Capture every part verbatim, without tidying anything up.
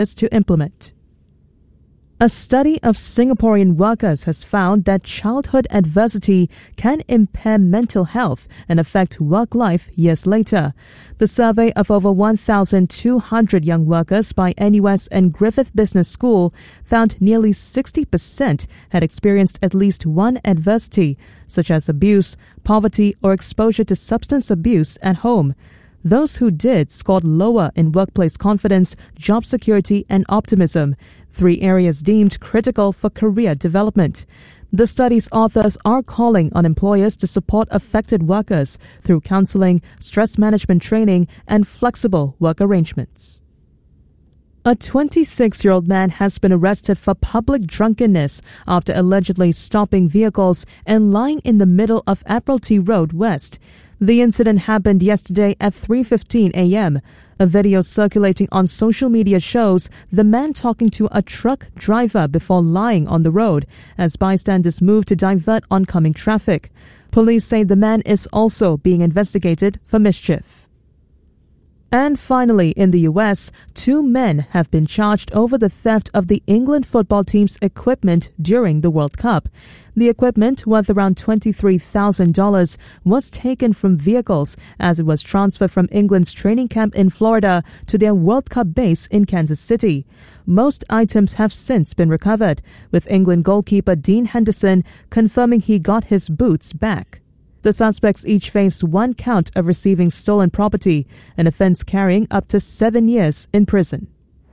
to implement. A study of Singaporean workers has found that childhood adversity can impair mental health and affect work life years later. The survey of over one thousand two hundred young workers by N U S and Griffith Business School found nearly sixty percent had experienced at least one adversity, such as abuse, poverty, or exposure to substance abuse at home. Those who did scored lower in workplace confidence, job security, and optimism, three areas deemed critical for career development. The study's authors are calling on employers to support affected workers through counseling, stress management training, and flexible work arrangements. A twenty-six-year-old man has been arrested for public drunkenness after allegedly stopping vehicles and lying in the middle of Admiralty Road West. The incident happened yesterday at three fifteen a.m. A video circulating on social media shows the man talking to a truck driver before lying on the road as bystanders move to divert oncoming traffic. Police say the man is also being investigated for mischief. And finally, in the U S, two men have been charged over the theft of the England football team's equipment during the World Cup. The equipment, worth around twenty-three thousand dollars, was taken from vehicles as it was transferred from England's training camp in Florida to their World Cup base in Kansas City. Most items have since been recovered, with England goalkeeper Dean Henderson confirming he got his boots back. The suspects each face one count of receiving stolen property, an offence carrying up to seven years in prison.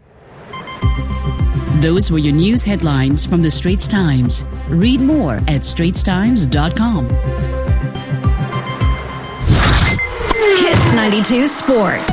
Those were your news headlines from the Straits Times. Read more at straits times dot com. Kiss ninety-two Sports.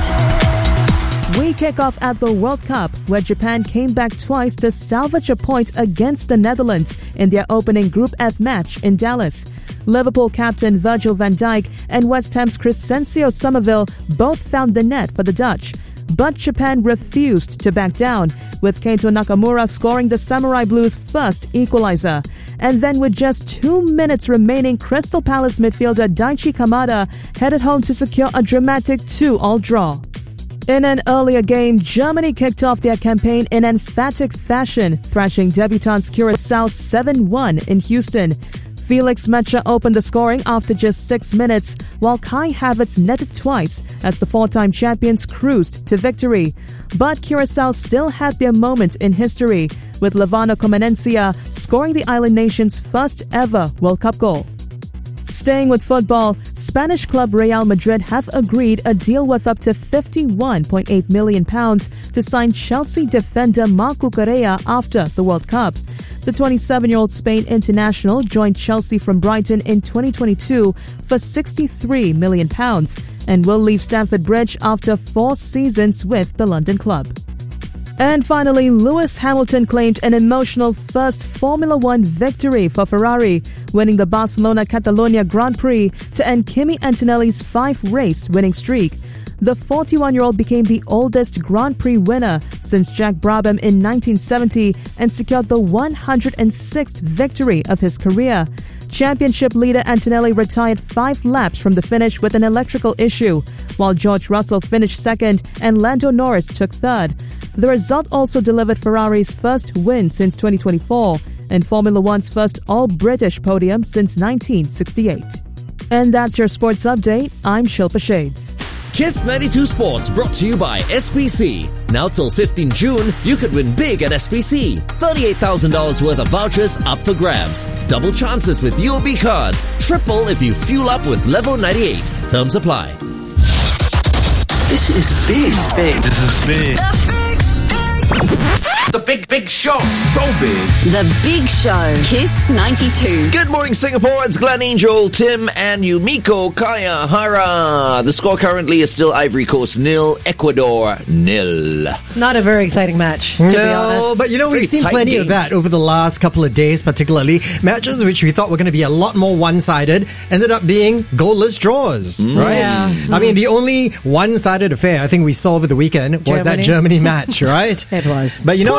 We kick off at the World Cup, where Japan came back twice to salvage a point against the Netherlands in their opening Group F match in Dallas. Liverpool captain Virgil van Dijk and West Ham's Crescencio Somerville both found the net for the Dutch. But Japan refused to back down, with Keito Nakamura scoring the Samurai Blues' first equalizer. And then with just two minutes remaining, Crystal Palace midfielder Daichi Kamada headed home to secure a dramatic two-all draw. In an earlier game, Germany kicked off their campaign in emphatic fashion, thrashing debutants Curaçao seven one in Houston. Felix Mecha opened the scoring after just six minutes, while Kai Havertz netted twice as the four-time champions cruised to victory. But Curaçao still had their moment in history, with Levano Comenencia scoring the island nation's first ever World Cup goal. Staying with football, Spanish club Real Madrid have agreed a deal worth up to fifty-one point eight million pounds to sign Chelsea defender Marco Correa after the World Cup. The twenty-seven-year-old Spain international joined Chelsea from Brighton in twenty twenty-two for sixty-three million pounds and will leave Stamford Bridge after four seasons with the London club. And finally, Lewis Hamilton claimed an emotional first Formula One victory for Ferrari, winning the Barcelona Catalunya Grand Prix to end Kimi Antonelli's five-race winning streak. The forty-one-year-old became the oldest Grand Prix winner since Jack Brabham in nineteen seventy and secured the one hundred sixth victory of his career. Championship leader Antonelli retired five laps from the finish with an electrical issue, while George Russell finished second and Lando Norris took third. The result also delivered Ferrari's first win since twenty twenty-four and Formula One's first all-British podium since nineteen sixty-eight. And that's your sports update. I'm Shilpa Shades. Kiss ninety-two Sports brought to you by S P C. Now till fifteenth June, you could win big at S P C. thirty-eight thousand dollars worth of vouchers up for grabs. Double chances with U O B cards. Triple if you fuel up with Level ninety-eight. Terms apply. This is big. This is big. This is big. The big, big show. So big. The Big Show. Kiss ninety-two. Good morning, Singapore. It's Glenn Angel, Tim, and Yumiko Kaya Hara. The score currently is still Ivory Coast nil, Ecuador nil. Not a very exciting match, to no, be honest. but you know, we've Very seen tight plenty game. of that over the last couple of days, particularly. Matches which we thought were going to be a lot more one-sided ended up being goalless draws, right? Yeah. I mean, the only one-sided affair I think we saw over the weekend was Germany. that Germany match, right? It was. But you know Poor what? We Curaçao.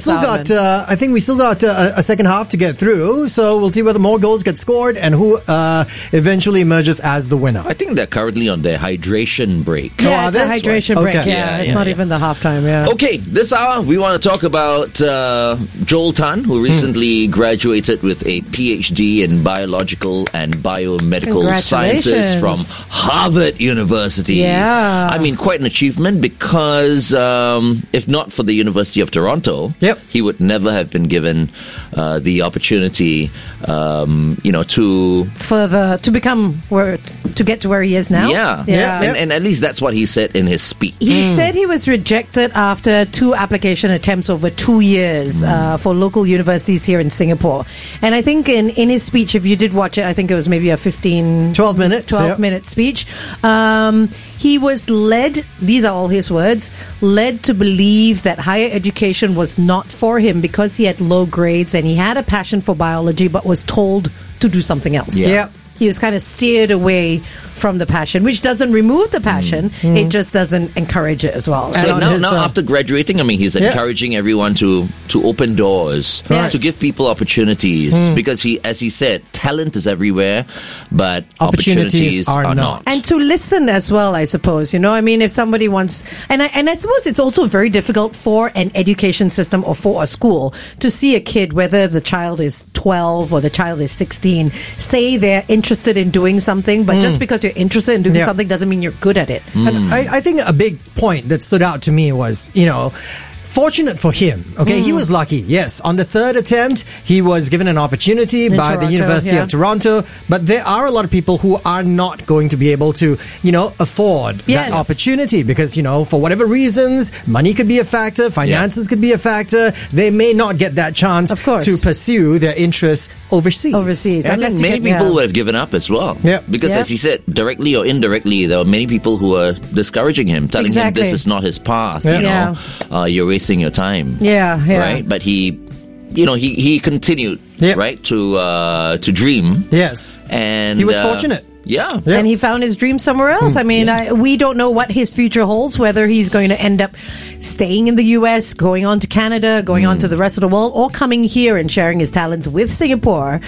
still Salmon. got. Uh, I think we still got uh, a second half to get through. So we'll see whether more goals get scored and who uh, eventually emerges as the winner. I think they're currently on their hydration break. Yeah, Oh, it's a that's hydration right. break. Okay. Yeah, Yeah, it's yeah, not yeah. even the halftime. Yeah. Okay, this hour we want to talk about uh, Joel Tan, who recently graduated with a P H D in biological and biomedical sciences from Harvard University. Yeah. I mean, quite an achievement because um, if not for the University of Toronto, Yep. he would never have been given uh, the opportunity, um, you know, to Further to become where to get to where he is now. yeah, Yeah. And, and at least that's what he said in his speech. He said he was rejected after two application attempts over two years uh, for local universities here in Singapore. And I think in, in his speech, if you did watch it, I think it was maybe a fifteen, twelve minutes, twelve yeah. minute speech. Um, he was led, these are all his words, led to believe that higher education was not for him because he had low grades and he had a passion for biology but was told to do something else. Yeah. Yeah. He was kind of steered away from the passion, which doesn't remove the passion. It just doesn't encourage it as well. So on now, his, now uh, after graduating, I mean, he's Yeah. encouraging everyone to to open doors, Yes. to give people opportunities, because he, as he said, talent is everywhere, but Opportunities opportunities, are are, not. not. And to listen as well, I suppose. You know, I mean, if somebody wants, and I and I suppose it's also very difficult for an education system or for a school to see a kid, whether the child is twelve or the child is sixteen, say they're interested in doing something, but just because you're interested in doing Yeah. something doesn't mean you're good at it. And I, I think a big point that stood out to me was, you know, fortunate for him. Okay, he was lucky. Yes, on the third attempt, he was given an opportunity In by the Toronto, University yeah. of Toronto. But there are a lot of people who are not going to be able to, you know, afford Yes. that opportunity because, you know, for whatever reasons, money could be a factor, finances could be a factor. They may not get that chance Of course. to pursue their interests overseas. Overseas. And Unless then you many get- people yeah. would have given up as well. Yeah. Because Yeah. as he said, directly or indirectly, there were many people who were discouraging him, telling Exactly. him this is not his path. Yeah. You know, uh, you're wasting your time. Yeah, yeah. Right? But he, you know, he, he continued, Yeah. right, to uh, to dream. Yes. And He was uh, fortunate. Yeah. Yeah. And he found his dream somewhere else. I mean, I, we don't know what his future holds, whether he's going to end up staying in the U S, going on to Canada, going on to the rest of the world, or coming here and sharing his talent with Singapore.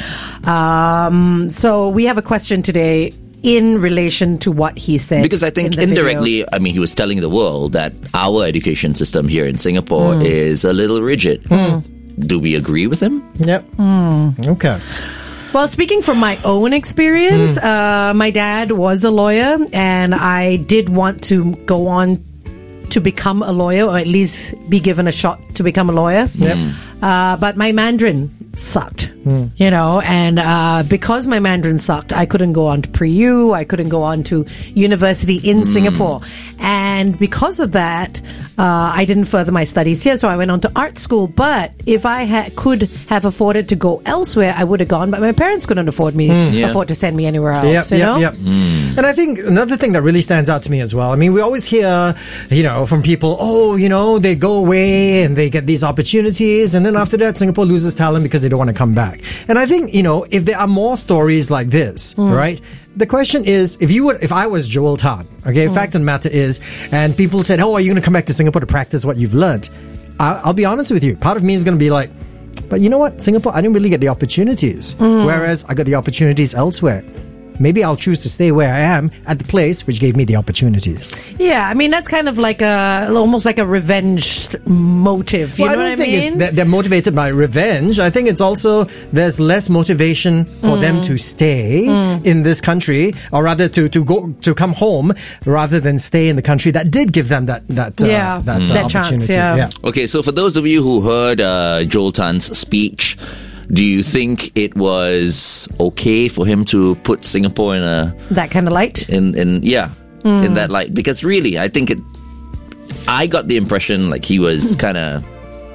Um, so we have a question today in relation to what he said. Because I think in the video. indirectly, I mean, he was telling the world that our education system here in Singapore is a little rigid. Do we agree with him? Yep. Okay. Well, speaking from my own experience, uh, my dad was a lawyer, and I did want to go on to become a lawyer, or at least be given a shot to become a lawyer. Yep. Uh, but my Mandarin sucked, you know, and uh, because my Mandarin sucked, I couldn't go on to Pre-U, I couldn't go on to university in Singapore. And because of that, uh, I didn't further my studies here, so I went on to art school. But if I ha- could have afforded to go elsewhere, I would have gone, but my parents couldn't afford me, Yeah. afford to send me anywhere else, Yep, you yep, know? yep. And I think another thing that really stands out to me as well. I mean, we always hear, you know, from people, oh, you know, they go away and they get these opportunities, and then after that, Singapore loses talent because they don't want to come back. And I think, you know, if there are more stories like this, right? The question is, if you would, if I was Joel Tan, okay, fact of the matter is, and people said, oh, are you going to come back to Singapore to practice what you've learned? I, I'll be honest with you. Part of me is going to be like, but you know what? Singapore, I didn't really get the opportunities. Whereas I got the opportunities elsewhere. Maybe I'll choose to stay where I am at the place which gave me the opportunities. Yeah, I mean, that's kind of like a, almost like a revenge motive. You well, know I don't what think I mean? it's that they're motivated by revenge. I think it's also there's less motivation for them to stay in this country, or rather to, to go to come home rather than stay in the country that did give them that that uh, Yeah, that, uh, that chance, opportunity. yeah. Okay, so for those of you who heard uh, Joel Tan's speech, do you think it was okay for him to put Singapore in a that kind of light. in in yeah in that light? Because really, I think it. I got the impression like he was kind of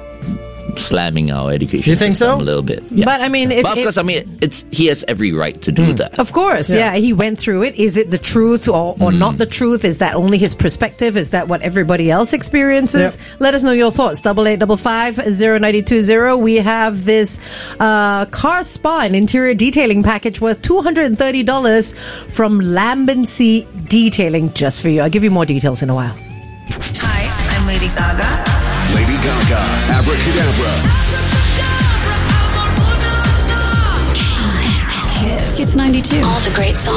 slamming our education You think system so? a little bit. Yeah. But I mean, if, but of if- course, I mean, it's he has every right to do that. Of course, yeah. He went through it. Is it the truth or, or not the truth? Is that only his perspective? Is that what everybody else experiences? Yep. Let us know your thoughts. Double eight double five zero ninety two zero. We have this uh, car spa and interior detailing package worth two hundred and thirty dollars from Lambency Detailing just for you. I'll give you more details in a while. Hi, I'm Lady Gaga. Lady Gaga, Abracadabra. Kiss ninety-two. All the great songs.